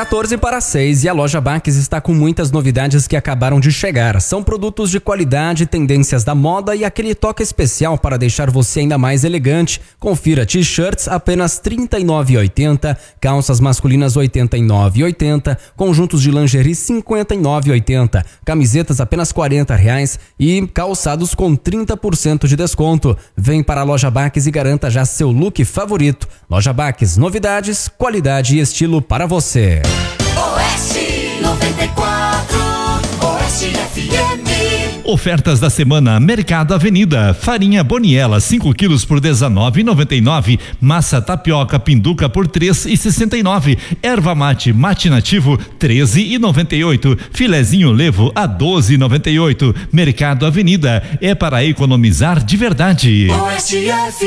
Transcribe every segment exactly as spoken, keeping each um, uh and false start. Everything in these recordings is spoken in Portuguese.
quatorze para seis e a loja Baques está com muitas novidades que acabaram de chegar. São produtos de qualidade, tendências da moda e aquele toque especial para deixar você ainda mais elegante. Confira: t-shirts apenas trinta e nove reais e oitenta centavos, calças masculinas oitenta e nove reais e oitenta centavos, conjuntos de lingerie cinquenta e nove reais e oitenta centavos, camisetas apenas quarenta reais e calçados com trinta por cento de desconto. Vem para a loja Baques e garanta já seu look favorito. Loja Baques, novidades, qualidade e estilo para você. Oeste noventa e quatro, Oeste F M. Ofertas da semana: Mercado Avenida, farinha Boniela cinco quilos por dezenove reais e noventa e nove centavos, massa tapioca Pinduca por três reais e sessenta e nove centavos, erva mate mate nativo treze reais e noventa e oito centavos, filezinho levo a doze reais e noventa e oito centavos. Mercado Avenida, é para economizar de verdade. Oeste F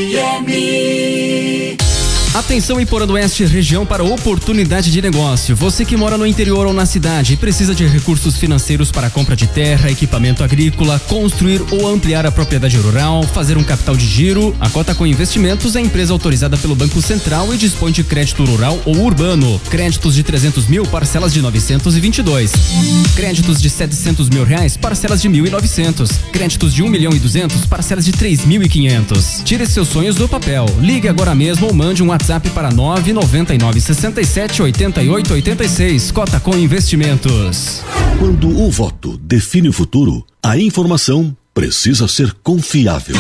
M. Atenção, Iporã do Oeste, região para oportunidade de negócio. Você que mora no interior ou na cidade e precisa de recursos financeiros para compra de terra, equipamento agrícola, construir ou ampliar a propriedade rural, fazer um capital de giro, a Cotacom Investimentos é empresa autorizada pelo Banco Central e dispõe de crédito rural ou urbano. Créditos de trezentos mil, parcelas de novecentos e vinte e dois. Créditos de setecentos mil reais, parcelas de mil e novecentos. Créditos de um milhão e duzentos, parcelas de três mil e quinhentos. Tire seus sonhos do papel. Ligue agora mesmo ou mande um WhatsApp WhatsApp para nove nove nove seis sete oito oito oito seis. Cotacom Investimentos. Quando o voto define o futuro, a informação precisa ser confiável.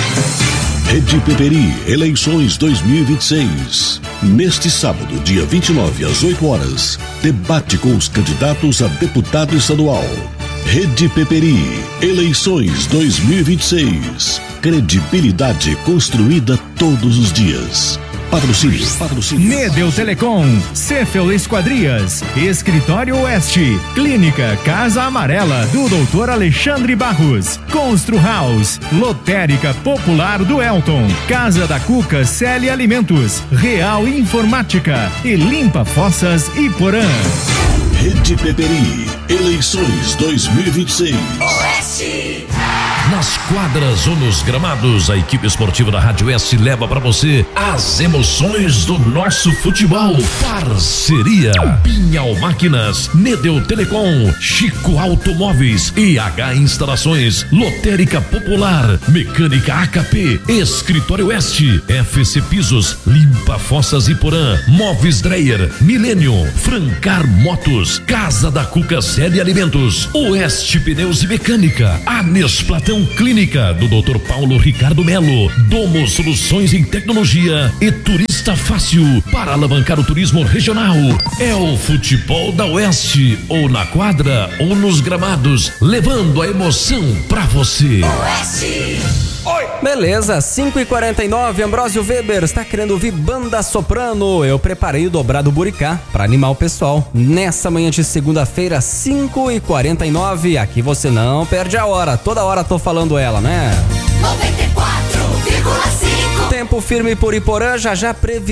Rede Peperi, eleições dois mil e vinte e seis. Neste sábado, dia vinte e nove, às oito horas, debate com os candidatos a deputado estadual. Rede Peperi, eleições dois mil e vinte e seis. Credibilidade construída todos os dias. Patrocínio, patrocínio. Nedel Telecom, Cefel Esquadrias, Escritório Oeste, Clínica Casa Amarela do doutor Alexandre Barros, Constru House, Lotérica Popular do Elton, Casa da Cuca Celi Alimentos, Real Informática e Limpa Fossas Iporã. Rede Peperi, eleições dois mil e vinte e seis. Oeste. Nas quadras ou nos gramados, a equipe esportiva da Rádio Oeste leva para você as emoções do nosso futebol. Parceria: Pinhal Máquinas, Nedel Telecom, Chico Automóveis, I H Instalações, Lotérica Popular, Mecânica A K P, Escritório Oeste, F C Pisos, Limpa Fossas Iporã, Móveis Dreyer, Milênio, Francar Motos, Casa da Cuca Celi Alimentos, Oeste Pneus e Mecânica, Anes Platão Clínica do doutor Paulo Ricardo Melo, Domo Soluções em Tecnologia e Turista Fácil para alavancar o turismo regional. É o futebol da Oeste, ou na quadra ou nos gramados, levando a emoção pra você. Oeste. Oi. Beleza, cinco e quarenta e nove, Ambrósio Weber está querendo ouvir banda soprano. Eu preparei o dobrado Buricá para animar o pessoal nessa manhã de segunda-feira, cinco e quarenta e nove. Aqui você não perde a hora, toda hora tô falando ela, né? noventa e quatro vírgula cinco. Tempo firme por Iporã, já já previsão